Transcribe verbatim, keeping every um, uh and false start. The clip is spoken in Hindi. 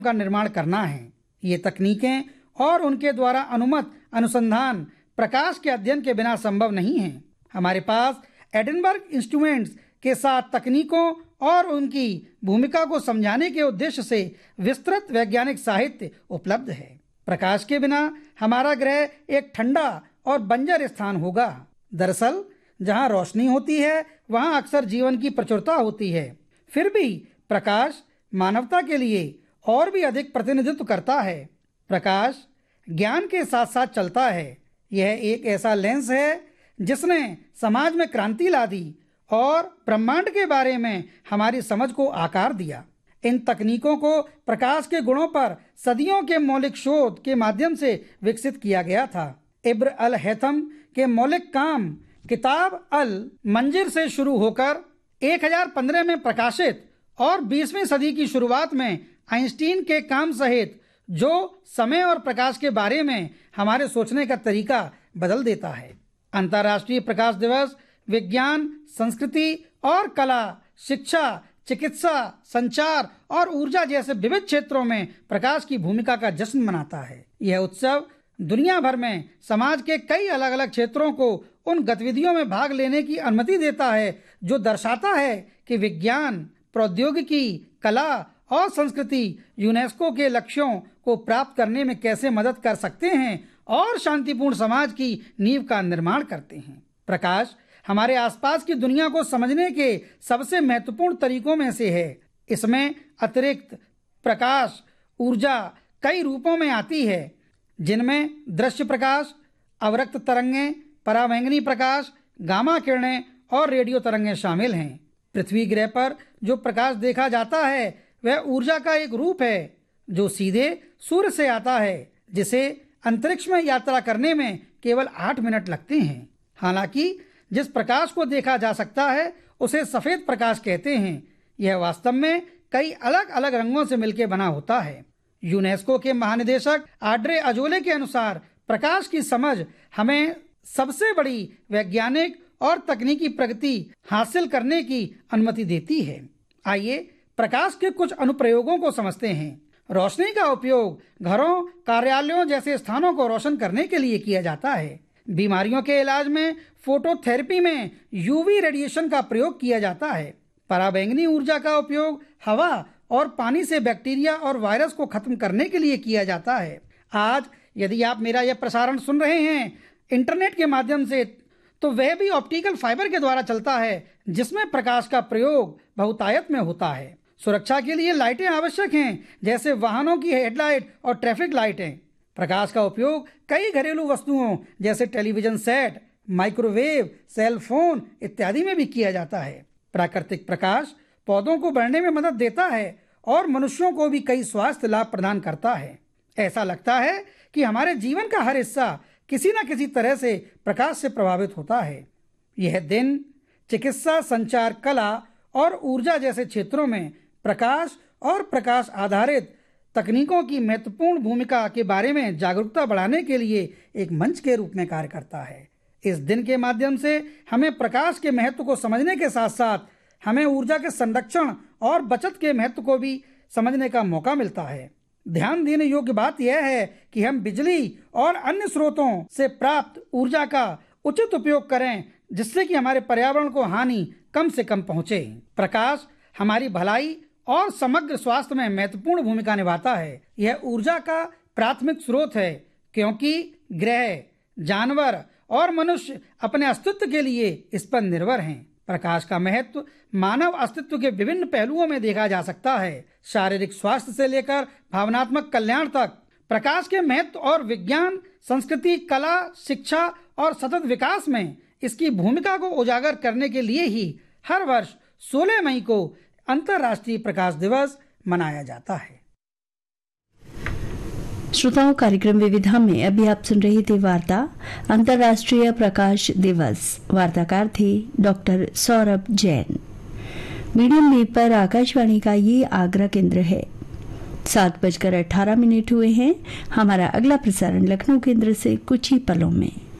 का निर्माण करना है। ये तकनीकें और उनके द्वारा अनुमत अनुसंधान प्रकाश के अध्ययन के बिना संभव नहीं है। हमारे पास एडिनबर्ग इंस्ट्रूमेंट्स के साथ तकनीकों और उनकी भूमिका को समझाने के उद्देश्य से विस्तृत वैज्ञानिक साहित्य उपलब्ध है। प्रकाश के बिना हमारा ग्रह एक ठंडा और बंजर स्थान होगा। दरअसल जहां रोशनी होती है वहां अक्सर जीवन की प्रचुरता होती है। फिर भी प्रकाश मानवता के लिए और भी अधिक प्रतिनिधित्व करता है। प्रकाश ज्ञान के साथ साथ चलता है। यह एक ऐसा लेंस है जिसने समाज में क्रांति ला दी और ब्रह्मांड के बारे में हमारी समझ को आकार दिया। इन तकनीकों को प्रकाश के गुणों पर सदियों के मौलिक शोध के माध्यम से विकसित किया गया था। इब्र अल हैथम के मौलिक काम किताब अल मंजिर से शुरू होकर एक हज़ार पंद्रह में प्रकाशित और बीसवीं सदी की शुरुआत में आइंस्टीन के काम सहित जो समय और प्रकाश के बारे में हमारे सोचने का तरीका बदल देता है। अंतर्राष्ट्रीय प्रकाश दिवस विज्ञान, संस्कृति और कला, शिक्षा, चिकित्सा, संचार और ऊर्जा जैसे विविध क्षेत्रों में प्रकाश की भूमिका का जश्न मनाता है। यह उत्सव दुनिया भर में समाज के कई अलग अलग क्षेत्रों को उन गतिविधियों में भाग लेने की अनुमति देता है जो दर्शाता है कि विज्ञान, प्रौद्योगिकी, कला और संस्कृति यूनेस्को के लक्ष्यों को प्राप्त करने में कैसे मदद कर सकते हैं और शांतिपूर्ण समाज की नींव का निर्माण करते हैं। प्रकाश हमारे आसपास की दुनिया को समझने के सबसे महत्वपूर्ण तरीकों में से है। इसमें अतिरिक्त प्रकाश ऊर्जा कई रूपों में आती है, जिनमें दृश्य प्रकाश, अवरक्त तरंगें, परावैंगनी प्रकाश, गामा किरणें और रेडियो तरंगें शामिल हैं। पृथ्वी ग्रह पर जो प्रकाश देखा जाता है वह ऊर्जा का एक रूप है जो सीधे सूर्य से आता है, जिसे अंतरिक्ष में यात्रा करने में केवल आठ मिनट लगते हैं। हालांकि जिस प्रकाश को देखा जा सकता है उसे सफेद प्रकाश कहते हैं। यह वास्तव में कई अलग अलग रंगों से मिलकर बना होता है। यूनेस्को के महानिदेशक आड्रे अजोले के अनुसार प्रकाश की समझ हमें सबसे बड़ी वैज्ञानिक और तकनीकी प्रगति हासिल करने की अनुमति देती है। आइए प्रकाश के कुछ अनुप्रयोगों को समझते हैं। रोशनी का उपयोग घरों, कार्यालयों जैसे स्थानों को रोशन करने के लिए किया जाता है। बीमारियों के इलाज में फोटोथेरेपी में यूवी रेडिएशन का प्रयोग किया जाता है। पराबैंगनी ऊर्जा का उपयोग हवा और पानी से बैक्टीरिया और वायरस को खत्म करने के लिए किया जाता है। आज यदि आप मेरा यह प्रसारण सुन रहे हैं इंटरनेट के माध्यम से, तो वह भी ऑप्टिकल फाइबर के द्वारा चलता है, जिसमें प्रकाश का प्रयोग बहुतायत में होता है। सुरक्षा के लिए लाइटें आवश्यक हैं, जैसे वाहनों की हेडलाइट और ट्रैफिक लाइटें। प्रकाश का उपयोग कई घरेलू वस्तुओं जैसे television set, microwave, cell phone इत्यादि में भी किया जाता है। प्राकृतिक प्रकाश पौधों को बढ़ने में मदद देता है और मनुष्यों को भी कई स्वास्थ्य लाभ प्रदान करता है। ऐसा लगता है कि हमारे जीवन का हर हिस्सा किसी न किसी तरह से प्रकाश से प्रभावित होता है। यह दिन चिकित्सा, संचार, कला और ऊर्जा जैसे क्षेत्रों में प्रकाश और प्रकाश आधारित तकनीकों की महत्वपूर्ण भूमिका के बारे में जागरूकता बढ़ाने के लिए एक मंच के रूप में कार्य करता है। इस दिन के माध्यम से हमें प्रकाश के महत्व को समझने के साथ साथ हमें ऊर्जा के संरक्षण और बचत के महत्व को भी समझने का मौका मिलता है। ध्यान देने योग्य बात यह है कि हम बिजली और अन्य स्रोतों से प्राप्त ऊर्जा का उचित उपयोग करें, जिससे कि हमारे पर्यावरण को हानि कम से कम पहुंचे। प्रकाश हमारी भलाई और समग्र स्वास्थ्य में महत्वपूर्ण भूमिका निभाता है। यह ऊर्जा का प्राथमिक स्रोत है, क्योंकि ग्रह, जानवर और मनुष्य अपने अस्तित्व के लिए इस पर निर्भर हैं। प्रकाश का महत्व मानव अस्तित्व के विभिन्न पहलुओं में देखा जा सकता है। शारीरिक स्वास्थ्य से लेकर भावनात्मक कल्याण तक प्रकाश के महत्व और विज्ञान, संस्कृति, कला, शिक्षा और सतत विकास में इसकी भूमिका को उजागर करने के लिए ही हर वर्ष सोलह मई को अंतर्राष्ट्रीय प्रकाश दिवस मनाया जाता है। श्रोताओं, कार्यक्रम विविधा में अभी आप सुन रही थी वार्ता अंतर्राष्ट्रीय प्रकाश दिवस। वार्ताकार थे doctor Saurabh Jain. Medium wave पर आकाशवाणी का ये आगरा केंद्र है। सात बजकर अठारह मिनट हुए हैं। हमारा अगला प्रसारण लखनऊ केंद्र से कुछ ही पलों में।